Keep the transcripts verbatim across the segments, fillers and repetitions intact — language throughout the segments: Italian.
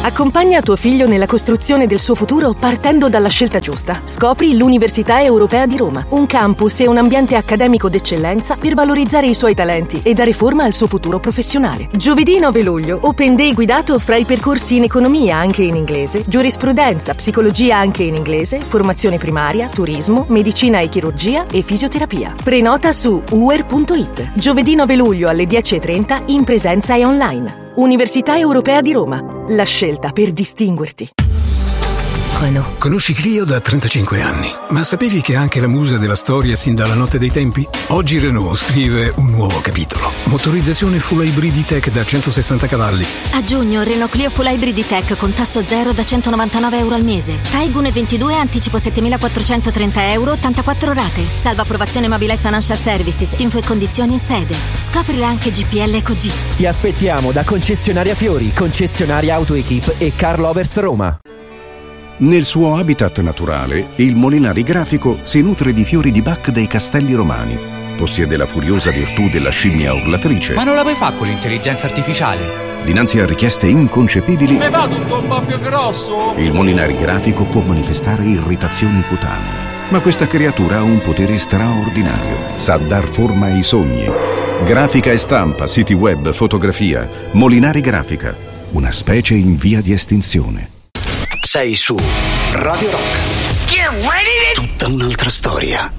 Accompagna tuo figlio nella costruzione del suo futuro partendo dalla scelta giusta. Scopri l'Università Europea di Roma, un campus e un ambiente accademico d'eccellenza per valorizzare i suoi talenti e dare forma al suo futuro professionale. Giovedì nove luglio, Open Day guidato fra i percorsi in economia anche in inglese, giurisprudenza, psicologia anche in inglese, formazione primaria, turismo, medicina e chirurgia e fisioterapia. Prenota su u e r punto i t. Giovedì nove luglio alle dieci e trenta in presenza e online. Università Europea di Roma. La scelta per distinguerti. Renault. Conosci Clio da trentacinque anni, ma sapevi che è anche la musa della storia sin dalla notte dei tempi? Oggi Renault scrive un nuovo capitolo. Motorizzazione full hybrid E-Tech da centosessanta cavalli. A giugno Renault Clio full hybrid E-Tech con tasso zero da centonovantanove euro al mese. Taigun ventidue anticipo settemilaquattrocentotrenta euro, ottantaquattro rate. Salva approvazione Mobilize Financial Services. Info e condizioni in sede. Scoprile anche G P L EcoG. Ti aspettiamo da Concessionaria Fiori, Concessionaria Auto Equip e Car Lovers Roma. Nel suo habitat naturale, il Molinari Grafico si nutre di fiori di Bach dei Castelli Romani. Possiede la furiosa virtù della scimmia urlatrice. Ma non la puoi fare con l'intelligenza artificiale? Dinanzi a richieste inconcepibili, mi fa tutto un po' più grosso? Il Molinari Grafico può manifestare irritazioni cutanee. Ma questa creatura ha un potere straordinario. Sa dar forma ai sogni. Grafica e stampa, siti web, fotografia. Molinari Grafica. Una specie in via di estinzione. Sei su Radio Rock. Get ready to... Tutta un'altra storia.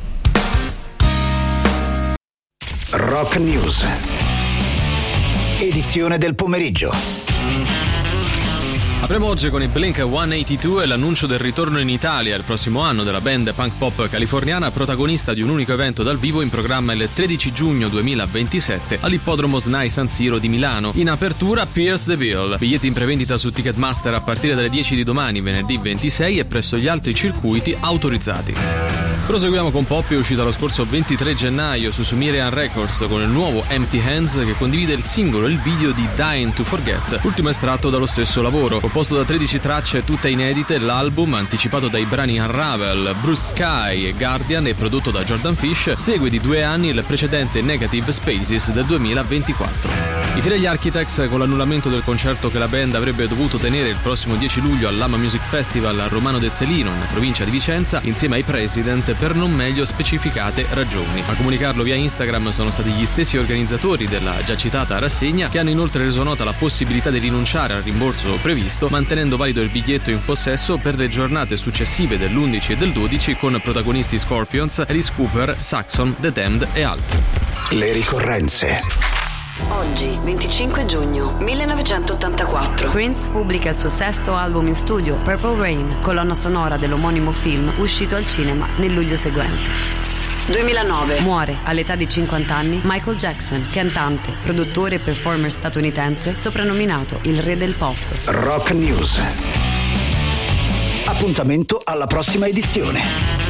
Rock News. Edizione del pomeriggio. Apriamo oggi con i Blink centottantadue e l'annuncio del ritorno in Italia il prossimo anno della band punk pop californiana, protagonista di un unico evento dal vivo in programma il tredici giugno duemilaventisette all'ippodromo S N A I San Siro di Milano. In apertura Pierce the Veil. Biglietti in prevendita su Ticketmaster a partire dalle dieci di domani, venerdì ventisei, e presso gli altri circuiti autorizzati. Proseguiamo con Poppy, uscita lo scorso ventitré gennaio su Sumerian Records con il nuovo Empty Hands, che condivide il singolo e il video di Dying to Forget, ultimo estratto dallo stesso lavoro. Composto da tredici tracce tutte inedite, l'album, anticipato dai brani Unravel, Bruce Sky e Guardian e prodotto da Jordan Fish, segue di due anni il precedente Negative Spaces del duemilaventiquattro. I Fire Architects, con l'annullamento del concerto che la band avrebbe dovuto tenere il prossimo dieci luglio all'Ama Music Festival a Romano d'Ezzelino, in provincia di Vicenza, insieme ai President, per non meglio specificate ragioni. A comunicarlo via Instagram sono stati gli stessi organizzatori della già citata rassegna, che hanno inoltre reso nota la possibilità di rinunciare al rimborso previsto, mantenendo valido il biglietto in possesso per le giornate successive dell'undici e del dodici, con protagonisti Scorpions, Alice Cooper, Saxon, The Damned e altri. Le ricorrenze. Oggi, venticinque giugno millenovecentottantaquattro, Prince pubblica il suo sesto album in studio, Purple Rain, colonna sonora dell'omonimo film uscito al cinema nel luglio seguente. duemilanove. Muore all'età di cinquanta anni Michael Jackson, cantante, produttore e performer statunitense, soprannominato il re del pop. Rock News. Appuntamento alla prossima edizione.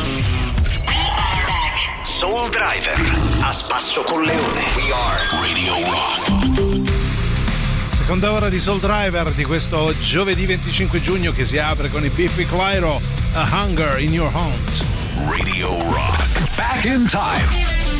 Soul Driver, a spasso con Leone. We are Radio Rock. Seconda ora di Soul Driver di questo giovedì venticinque giugno, che si apre con i Biffy Clyro, A Hunger in Your Homes. Radio Rock. Back in time.